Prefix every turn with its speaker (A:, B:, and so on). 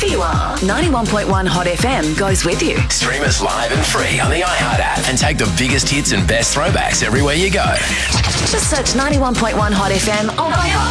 A: you are. 91.1 Hot FM goes with you.
B: Stream us live and free on the iHeart app and take the biggest hits and best throwbacks everywhere you go.
A: Just search 91.1 Hot FM on iHeart.